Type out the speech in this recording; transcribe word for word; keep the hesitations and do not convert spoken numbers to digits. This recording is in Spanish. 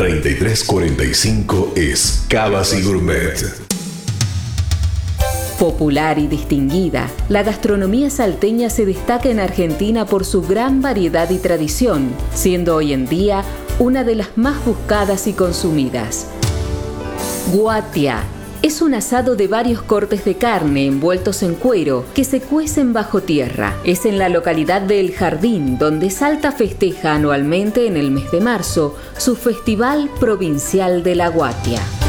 treinta y tres cuarenta y cinco es Cavas y Gourmet. Popular y distinguida, la gastronomía salteña se destaca en Argentina por su gran variedad y tradición, siendo hoy en día una de las más buscadas y consumidas. Guatia es un asado de varios cortes de carne envueltos en cuero que se cuecen bajo tierra. Es en la localidad de El Jardín, donde Salta festeja anualmente en el mes de marzo su Festival Provincial de la Guatia.